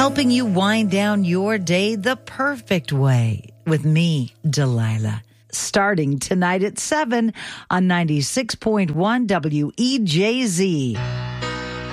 helping you wind down your day the perfect way with me, Delilah. Starting tonight at 7 on 96.1 WEJZ.